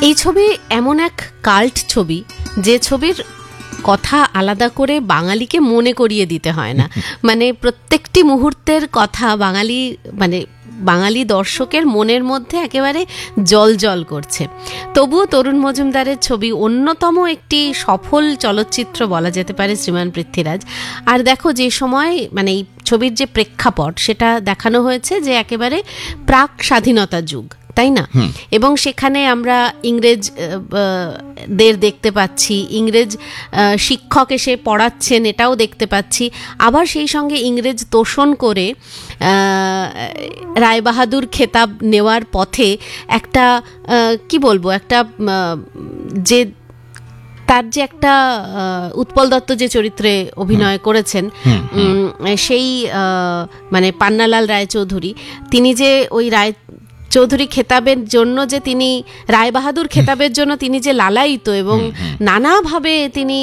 এই ছবি এমন এক কাল্ট ছবি, যে ছবির কথা আলাদা করে বাঙালিকে মনে করিয়ে দিতে হয় না। মানে প্রত্যেকটি মুহূর্তের কথা বাঙালি দর্শকের মনের মধ্যে একেবারে জল জল করছে। তবুও তরুণ মজুমদারের ছবি অন্যতম একটি সফল চলচ্চিত্র বলা যেতে পারে শ্রীমান পৃথ্বীরাজ। আর দেখো, যে সময় মানে এই ছবির যে প্রেক্ষাপট, সেটা দেখানো হয়েছে যে একেবারে প্রাক স্বাধীনতা যুগ, তাই না? এবং সেখানে আমরা ইংরেজদের দেখতে পাচ্ছি, ইংরেজ শিক্ষক এসে পড়াচ্ছেন, এটাও দেখতে পাচ্ছি। আবার সেই সঙ্গে ইংরেজ তোষণ করে রায়বাহাদুর খেতাব নেওয়ার পথে একটা কি বলবো, একটা যে তার যে একটা উৎপল দত্ত যে চরিত্রে অভিনয় করেছেন, সেই মানে পান্নালাল রায়চৌধুরী, তিনি যে ওই চৌধুরী খেতাবের জন্য যে তিনি রায়বাহাদুর খেতাবের জন্য তিনি যে লালায়িত এবং নানাভাবে তিনি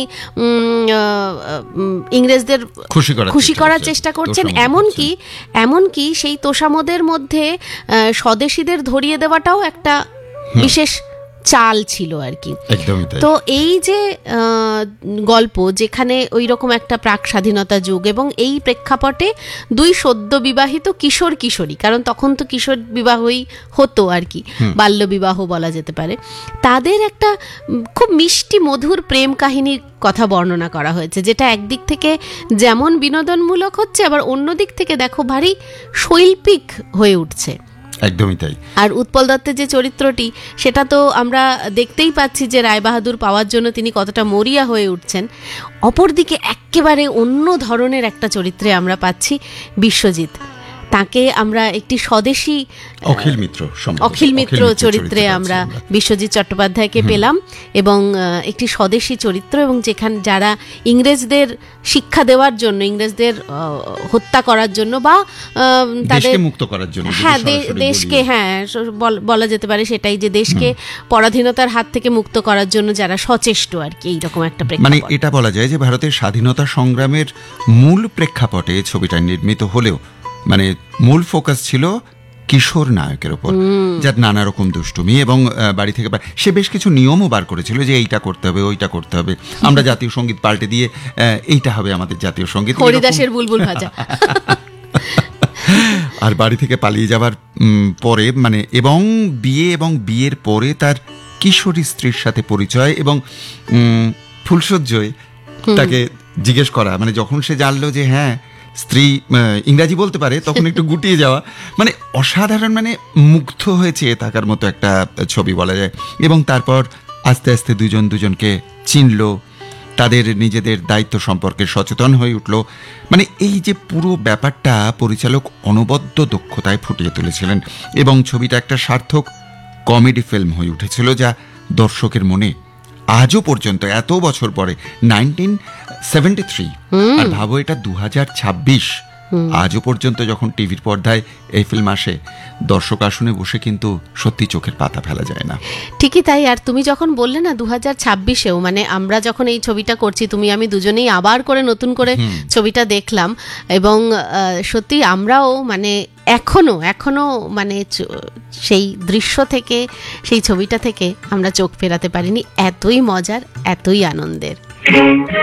ইংরেজদের খুশি করার চেষ্টা করছেন, এমনকি সেই তোষামোদের মধ্যে স্বদেশীদের ধরিয়ে দেওয়াটাও একটা বিশেষ চাল ছিল আর কি। তো এই যে গল্প, যেখানে ওই রকম একটা প্রাক স্বাধীনতা যুগ এবং এই প্রেক্ষাপটে দুই সদ্য বিবাহিত কিশোর কিশোরী, কারণ তখন তো কিশোর বিবাহই হতো আর কি, বাল্য বিবাহ বলা যেতে পারে, তাদের একটা খুব মিষ্টি মধুর প্রেম কাহিনীর কথা বর্ণনা করা হয়েছে, যেটা একদিক থেকে যেমন বিনোদনমূলক হচ্ছে, আবার অন্য দিক থেকে দেখো ভারী শৈল্পিক হয়ে উঠছে। একদমই তাই। আর উৎপল দত্তের যে চরিত্রটি, সেটা তো আমরা দেখতেই পাচ্ছি যে রায়বাহাদুর পাওয়ার জন্য তিনি কতটা মরিয়া হয়ে উঠছেন। অপরদিকে একেবারে অন্য ধরনের একটা চরিত্রে আমরা পাচ্ছি বিশ্বজিৎ। তাকে আমরা একটি স্বদেশী অখিল মিত্র চরিত্রে আমরা বিশ্বজিৎ চট্টোপাধ্যায়কে পেলাম, এবং একটি স্বদেশী চরিত্র, এবং যেখানে যারা ইংরেজদের শিক্ষা দেওয়ার জন্য, ইংরেজদের হত্যা করার জন্য বা তাদের মুক্ত করার জন্য, দেশকে বলা যেতে পারে সেটাই, যে দেশকে পরাধীনতার হাত থেকে মুক্ত করার জন্য যারা সচেষ্ট আর কি, এইরকম একটা প্রেক্ষাপট। মানে এটা বলা যায় যে ভারতের স্বাধীনতা সংগ্রামের মূল প্রেক্ষাপটে ছবিটা নির্মিত হলেও মানে মূল ফোকাস ছিল কিশোর নায়কের ওপর, যার নানা রকম দুষ্টুমি এবং বাড়ি থেকে সে বেশ কিছু নিয়মও বার করেছিল যে এইটা করতে হবে, ওইটা করতে হবে, আমরা জাতীয় সঙ্গীত পাল্টে দিয়ে এইটা হবে আমাদের জাতীয় সঙ্গীত, হরিদাসের বুলবুল ভাজা। আর বাড়ি থেকে পালিয়ে যাবার পরে মানে এবং বিয়ের পরে তার কিশোরী স্ত্রীর সাথে পরিচয় এবং ফুলসজ্জয় তাকে জিজ্ঞেস করা, মানে যখন সে জানলো যে হ্যাঁ স্ত্রী ইংরাজি বলতে পারে, তখন একটু গুটিয়ে যাওয়া, মানে অসাধারণ, মানে মুগ্ধ হয়েছে থাকার মতো একটা ছবি বলা যায়। এবং তারপর আস্তে আস্তে দুজনকে চিনল, তাদের নিজেদের দায়িত্ব সম্পর্কে সচেতন হয়ে উঠল। মানে এই যে পুরো ব্যাপারটা পরিচালক অনবদ্য দক্ষতায় ফুটিয়ে তুলেছিলেন, এবং ছবিটা একটা সার্থক কমেডি ফিল্ম হয়ে উঠেছিল, যা দর্শকের মনে আজও পর্যন্ত, এত বছর পরে, 1973, আর ভাবো এটা 2026, আজও পর্যন্ত যখন টিভির পর্দায় এই ফিল্ম আসে, দর্শক আসনে বসে কিন্তু সত্যি চোখের পাতা ফেলা যায় না। ঠিকই তাই। আর তুমি যখন বললে না 2026-এও, মানে আমরা যখন এই ছবিটা করছি, তুমি আমি দুজনেই আবার করে নতুন করে ছবিটা দেখলাম, এবং সত্যি আমরাও মানে এখনো মানে সেই দৃশ্য থেকে, সেই ছবিটা থেকে আমরা চোখ ফেরাতে পারিনি। এতই মজার, এতই আনন্দের।